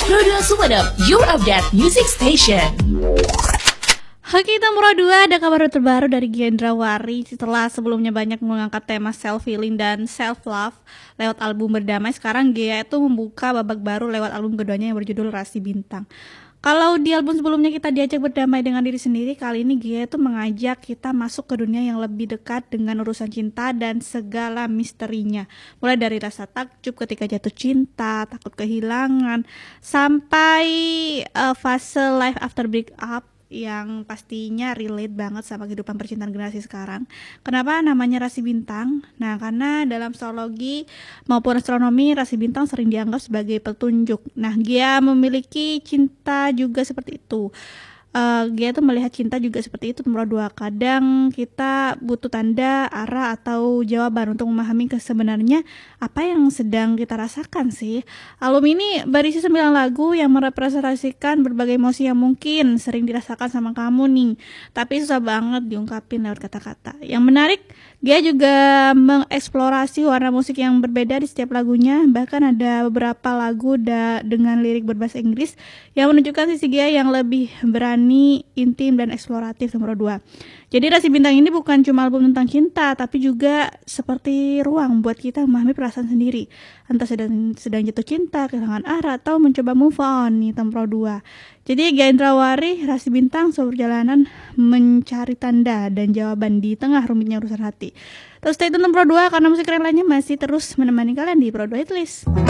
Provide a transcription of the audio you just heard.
Pro 2 Sumeneb, your update music station. Oke, Tempro 2 ada kabar terbaru dari Gendrawari. Setelah sebelumnya banyak mengangkat tema self-healing dan self-love lewat album Berdamai, sekarang Gia itu membuka babak baru lewat album keduanya yang berjudul Rasi Bintang. Kalau di album sebelumnya kita diajak berdamai dengan diri sendiri, kali ini Gia itu mengajak kita masuk ke dunia yang lebih dekat dengan urusan cinta dan segala misterinya. Mulai dari rasa takjub ketika jatuh cinta, takut kehilangan, sampai fase life after breakup yang pastinya relate banget sama kehidupan percintaan generasi sekarang. Kenapa namanya Rasi Bintang? Nah, karena dalam astrologi maupun astronomi, Rasi Bintang sering dianggap sebagai petunjuk. Nah, Gia memiliki cinta juga seperti itu. Gia tuh melihat cinta juga seperti itu, nomor 2. Kadang kita butuh tanda, arah, atau jawaban untuk memahami sebenarnya apa yang sedang kita rasakan sih. Album ini berisi 9 lagu yang merepresentasikan berbagai emosi yang mungkin sering dirasakan sama kamu nih, tapi susah banget diungkapin lewat kata-kata. Yang menarik, Gia juga mengeksplorasi warna musik yang berbeda di setiap lagunya. Bahkan ada beberapa lagu dengan lirik berbahasa Inggris yang menunjukkan sisi Gia yang lebih berani, intim, dan eksploratif, nomor 2. Jadi Rasi Bintang ini bukan cuma album tentang cinta, tapi juga seperti ruang buat kita memahami perasaan sendiri. Entah sedang jatuh cinta, kehilangan arah, atau mencoba move on nih, Tempro 2. Jadi Gendrawari, Rasi Bintang, sebuah perjalanan mencari tanda dan jawaban di tengah rumitnya urusan hati. Terus stay tune Tempro 2 karena musik keren lainnya masih terus menemani kalian di Pro 2 Hitlist.